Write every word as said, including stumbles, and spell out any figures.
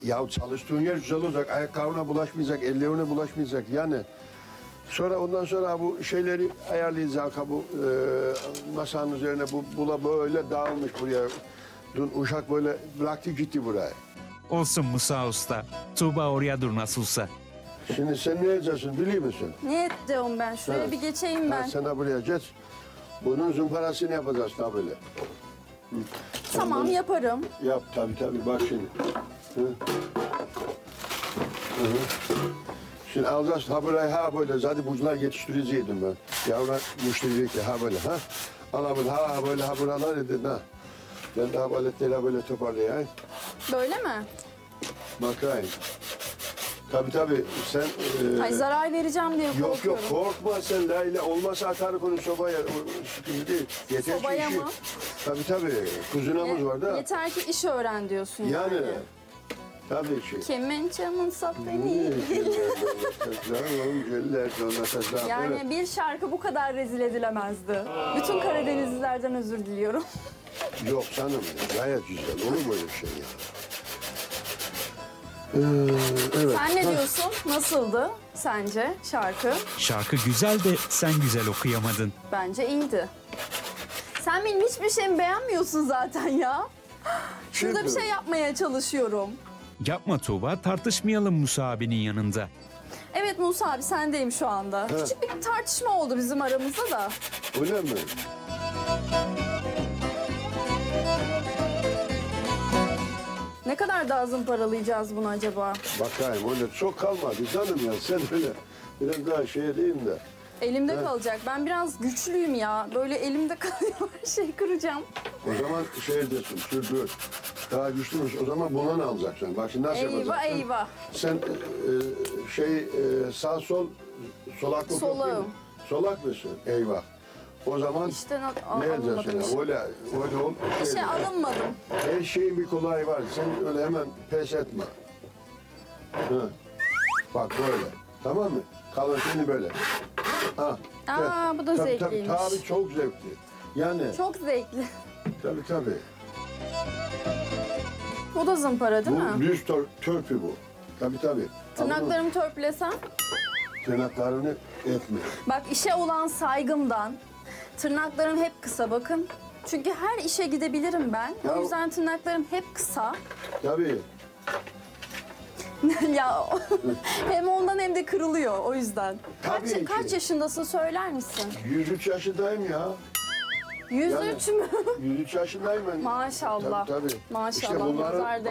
Ya çalıştığın yer güzel olacak, ayakkabına bulaşmayacak, ellerine bulaşmayacak yani. Sonra ondan sonra bu şeyleri ayarlayacak bu e, masanın üzerine bu bula böyle dağılmış buraya. Dün uşak böyle bıraktı gitti buraya. Olsun Musa Usta. Tuğba oraya dur nasılsa. Şimdi sen ne yapacaksın biliyor musun? Ne diyorum ben? Şuraya Evet. bir geçeyim ben. Ha, sen de buraya geç. Bunun zımparasını yapacağız tabii böyle. Tamam yaparım. Yap tabii tabii bak şimdi. Hı. Hı hı. Şimdi alacağız ha burayı ha böyle zaten bucular yetiştiriciydim ben. Yavru müşteri ki ha böyle ha. Ana böyle ha böyle ha buralar edin ha. Ben daha baletleri böyle toparlayayım. Böyle mi? Bakayım. Tabii tabii sen... e, Ay zarar vereceğim diye Yok korkuyorum. yok korkma sen Leyla. Olmasa atar konu sobaya. O sıkıntı değil. Yeter ki Sobaya işi- mı? Tabii tabii. Kuzunamız var da. Yeter ki iş öğren diyorsun yani. Yani. Tabii ki. Kemençemin sap beni. Yani Yani... bir şarkı bu kadar rezil edilemezdi. Bütün Karadenizlilerden özür diliyorum. Yok canım gayet güzel. Olur mu öyle bir şey ya? Ee, evet. Sen ne diyorsun? Nasıldı sence şarkı? Şarkı güzel de sen güzel okuyamadın. Bence iyiydi. Sen benim hiçbir şeyimi beğenmiyorsun zaten ya. Şurada bir şey yapmaya çalışıyorum. Yapma Tuğba, tartışmayalım Musa abinin yanında. Evet Musa abi sendeyim şu anda. Evet. Küçük bir tartışma oldu bizim aramızda da. Öyle mi? Ne kadar daha zımparalayacağız bunu acaba? Bakayım öyle çok kalmadı canım ya. Sen öyle biraz daha şey diyeyim de. Elimde kalacak. Ben biraz güçlüyüm ya. Böyle elimde kalıyor her şeyi kıracağım. O zaman şey diyorsun, sürdür. Daha güçlüymüş. O zaman bundan alacaksın. Bak şimdi nasıl Eyvah yapacaksın? eyvah. Sen e, şey e, sağ sol solak mı? Solağım. Solak mısın? Eyvah. O zaman İşte al- ne alınmadım yapacaksın? işte. Öyle, öyle ol. Bir Şey, şey alınmadım. her şeyin bir kolayı var. Sen öyle hemen pes etme. Hı. Bak böyle. Tamam mı? Kalın şimdi böyle. Ha. Aa, bu da tabii, zevkliymiş. Tabii, tabii çok zevkli. Yani Çok zevkli. tabii tabii. Bu da zımpara değil mi? Bu düz tör, törpü bu. Tabii tabii. Tırnaklarımı törpülesem. Ama tırnaklarını etme. Bak işe olan saygımdan tırnaklarım hep kısa bakın. Çünkü her işe gidebilirim ben. Ya- O yüzden tırnaklarım hep kısa. Tabii. Ya hem ondan hem de kırılıyor o yüzden. Tabii Kaç, ki. kaç yaşındasın söyler misin? yüz üç yaşındayım ya. yüz Yani- üç mü? yüz üç yaşındayım ben. Maşallah. Tabii tabii. Maşallah. İşte bunların nazar